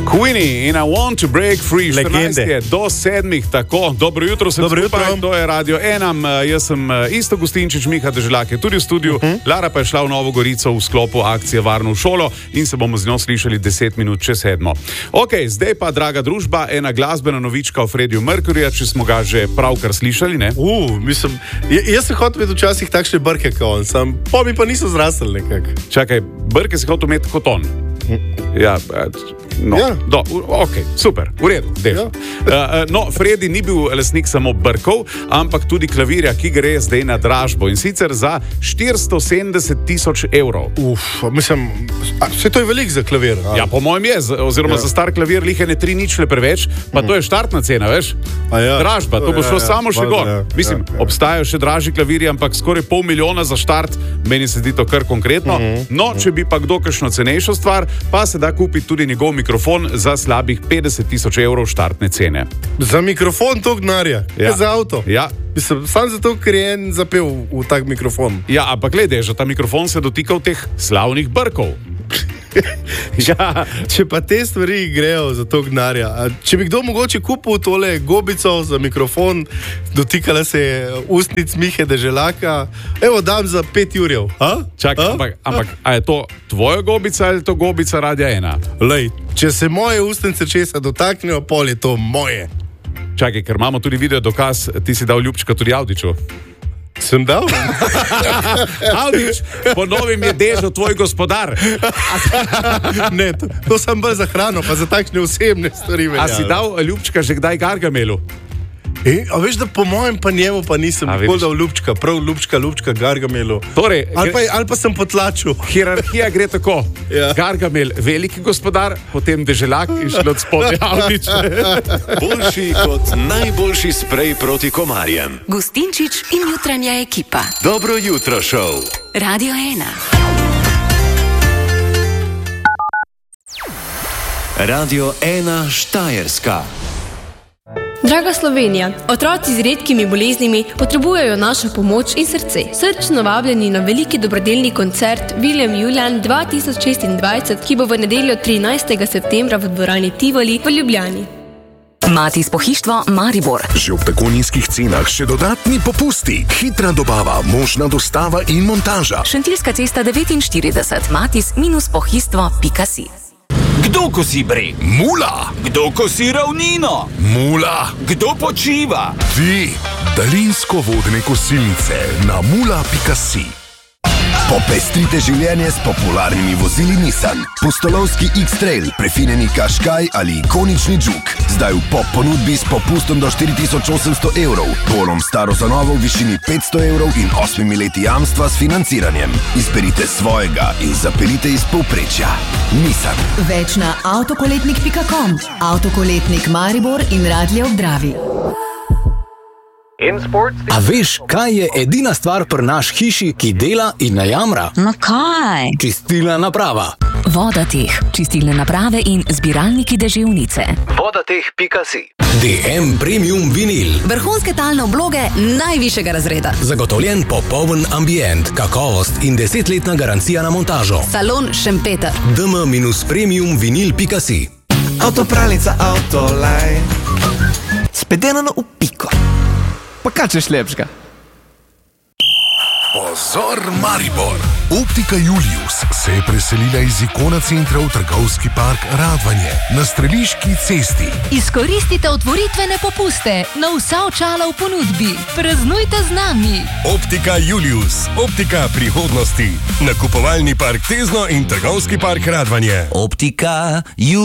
Queenie in I Want to Break Free. Legende. 14 je do 7, tako. Dobro jutro, sem skupaj, to je Radio 1. Jaz sem Isto Gustinčič, Miha Deželak je tudi v studiu. Lara pa je šla v Novo Gorico v sklopu akcije Varno v šolo in se bomo z njo slišali 10 minut čez 7. Ok, zdaj pa, draga družba, ena glasbena novička o Freddiju Mercuryja, če smo ga že pravkar slišali, ne? Mislim, jaz sem hotel imeti včasih takšne brke kot on, pa mi pa niso zrasli nekako. Čakaj, brke si hotel imeti kot on? Ja, no, ja. Ok, super, v redu, ja. No, Freddy ni bil lastnik samo brkov, ampak tudi klavirja, ki gre zdaj na dražbo in sicer za 470.000 evrov. Mislim, vse to je veliko za klavir. Ja, po mojem je, oziroma za star klavir lihe ne 3 ničle preveč, pa to je štartna cena, veš? Ja. Dražba, to bo šlo samo še gor. Mislim, obstajajo še dražji klaviri, ampak skoraj $500,000 za štart, meni se zdi to kar konkretno. No, če bi pa kdo kakšno cenejšo stvar, pa se da kupiti tudi njegov mikrofon za slabih 50.000 evrov štartne cene. Za mikrofon to gnarja, ja. Za avto. Ja. Mislim, sam zato, ker je en zapel v tak mikrofon. Ja, ampak gledaj, že ta mikrofon se dotika v teh slavnih brkov. Ja, če pa te stvari grejo za to gnarja, če bi kdo mogoče kupil tole gobico za mikrofon, dotikala se je ustnic Mihe Deželaka, evo dam za 5 jurjev. Čakaj, ampak a je to tvoja gobica ali je to gobica Radia 1? Lej, če se moje ustnice česa dotaknejo, pol je to moje. Čakaj, ker imamo tudi video dokaz, ti si dal ljubčka tudi Avdiču. Sem dal? Avdič, po novim je Dežo tvoj gospodar. Ne, to sem bolj za hrano, pa za takšne osebne stvari. A si dal ljubčka že kdaj Gargamelu? A veš, da po mojem pa njemu pa nisem nikoli dal ljubčka, prav ljubčka Gargamelu. Torej, ali pa sem potlačil. Hierarhija gre tako. Ja. Gargamel, veliki gospodar, potem Deželak in šlo od spodaj Avdič. Boljši kot najboljši sprej proti komarjem. Gustinčič in jutranja ekipa. Dobro jutro, šov. Radio 1. Radio 1 Štajerska. Draga Slovenija, otroci z redkimi boleznimi potrebujejo našo pomoč in srce. Srčno vabljeni na veliki dobrodelni koncert William Julian 2026, ki bo v nedeljo 13. septembra v dvorani Tivoli v Ljubljani. Matis pohištvo Maribor. Že ob tako nizkih cenah še dodatni popusti, hitra dobava, možna dostava in montaža. Šentilska cesta 49, matis-pohistvo.si. Kdo kosi breg? Mula! Kdo kosi ravnino? Mula! Kdo počiva? Ti, daljinsko vodne kosilnice na mula.si. Popestrite življenje s popularnimi vozili Nissan. Pustolovski X-Trail, prefinjeni Qashqai ali ikonični Juke. Zdaj v pop ponudbi s popustom do 4.800 evrov. Polom staro za novo v višini 500 evrov in 8 leti jamstva s financiranjem. Izberite svojega in zapeljite iz povprečja. Nissan. Več na avtokoletnik.com, Avtokoletnik Maribor in Radlje ob Dravi. A veš, kaj je edina stvar pri naš hiši, ki dela in ne jamra? No kaj? Čistilna naprava. Vodateh, čistilne naprave in zbiralniki deževnice. Vodateh.si. DM Premium Vinil. Vrhunske talne obloge najvišjega razreda. Zagotovljen popoln ambient, kakovost in 10-letna garancija na montažo. Salon Šempeter. dm-premiumvinil.si. Avtopralnica Autoline. Spedenano v piko. Pa kaj češ lepšega? Pozor Maribor! Optika Julius se je preselila iz Ikona centra v trgovski park Radvanje na Streliški cesti. Izkoristite otvoritvene popuste na vsa očala v ponudbi. Praznujte z nami. Optika Julius. Optika prihodnosti. Nakupovalni park Tezno in trgovski park Radvanje. Optika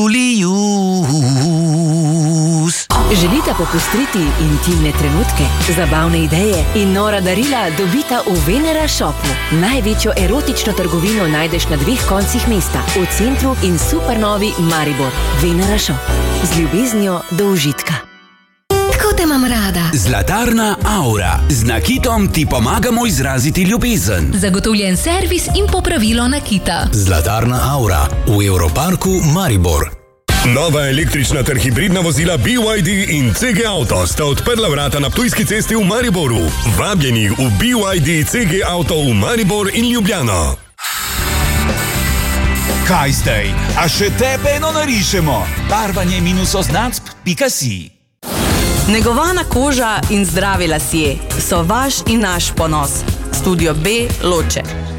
Julius. Želite popestriti intimne trenutke, zabavne ideje in nora darila dobita v Venera Shopu. Največjo erotično trgovino najdeš na 2 koncih mesta, v centru in supernovi Maribor. Venera Shop. Z ljubeznijo do užitka. Kako te imam rada? Zlatarna Aura. Z nakitom ti pomagamo izraziti ljubezen. Zagotovljen servis in popravilo nakita. Zlatarna Aura v Europarku Maribor. Nova električna ter hibridna vozila BYD in CG Auto sta odprla vrata na Ptujski cesti v Mariboru. Vabljeni v BYD CG Auto v Maribor in Ljubljano. Kaj zdaj? A še tebe eno narišemo? barvanje-oznacb.si Negovana koža in zdravi lasje so vaš in naš ponos. Studio B Loče.